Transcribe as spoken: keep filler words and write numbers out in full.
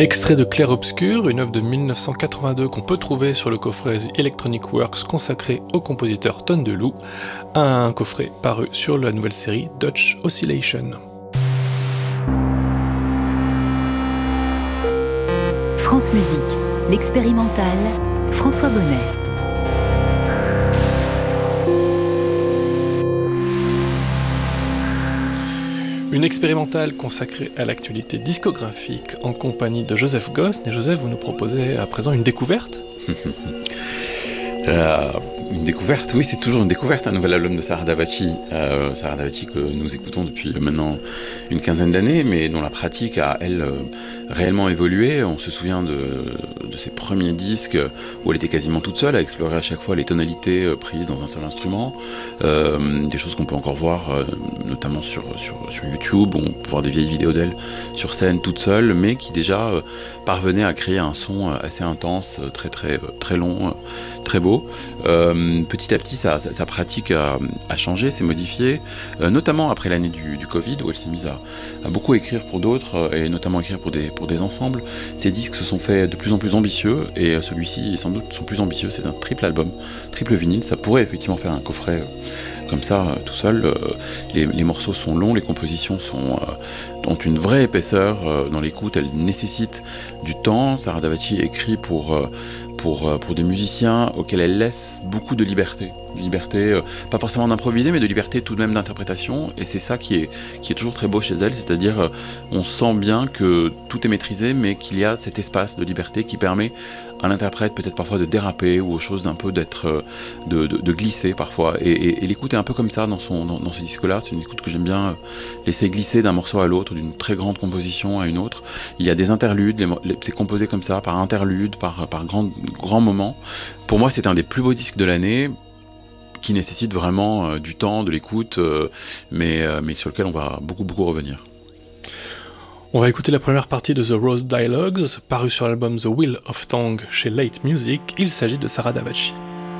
Extrait de Clair Obscur, une œuvre de dix-neuf cent quatre-vingt-deux qu'on peut trouver sur le coffret The Electronic Works consacré au compositeur Ton Delou, un coffret paru sur la nouvelle série Dutch Oscillation. France Musique, l'expérimental, François Bonnet. Une expérimentale consacrée à l'actualité discographique en compagnie de Joseph Gosn. Et Joseph, vous nous proposez à présent une découverte. Euh, une découverte, oui, c'est toujours une découverte, un nouvel album de Sarah Davachi. Euh, Sarah Davachi que nous écoutons depuis maintenant une quinzaine d'années, mais dont la pratique a, elle, euh, réellement évolué. On se souvient de, de ses premiers disques où elle était quasiment toute seule à explorer à chaque fois les tonalités euh, prises dans un seul instrument. Euh, des choses qu'on peut encore voir, euh, notamment sur, sur, sur YouTube, où on peut voir des vieilles vidéos d'elle sur scène toute seule, mais qui déjà euh, parvenait à créer un son assez intense, très très très long, très beau. Euh, petit à petit, sa, sa, sa pratique a, a changé, s'est modifiée, euh, notamment après l'année du, du Covid, où elle s'est mise à, à beaucoup écrire pour d'autres, euh, et notamment écrire pour des, pour des ensembles. Ses disques se sont faits de plus en plus ambitieux, et euh, celui-ci est sans doute son plus ambitieux. C'est un triple album, triple vinyle. Ça pourrait effectivement faire un coffret euh, comme ça, euh, tout seul. Euh, les, les morceaux sont longs, les compositions sont, euh, ont une vraie épaisseur euh, dans l'écoute. Elles nécessitent du temps. Sarah Davachi écrit pour... Euh, Pour, pour des musiciens auxquels elle laisse beaucoup de liberté. De liberté, euh, pas forcément d'improviser, mais de liberté tout de même d'interprétation. Et c'est ça qui est, qui est toujours très beau chez elle, c'est-à-dire euh, on sent bien que tout est maîtrisé, mais qu'il y a cet espace de liberté qui permet à l'interprète peut-être parfois de déraper ou aux choses d'un peu d'être, euh, de, de, de glisser parfois. Et, et, et l'écoute est un peu comme ça dans, son, dans, dans ce disque-là. C'est une écoute que j'aime bien euh, laisser glisser d'un morceau à l'autre, d'une très grande composition à une autre. Il y a des interludes, les, les, c'est composé comme ça, par interludes, par, par grands grand moments. Pour moi, c'est un des plus beaux disques de l'année, qui nécessite vraiment euh, du temps, de l'écoute, euh, mais, euh, mais sur lequel on va beaucoup, beaucoup revenir. On va écouter la première partie de The Rose Dialogues, paru sur l'album The Wheel of Tongue chez Late Music. Il s'agit de Sarah Davachi.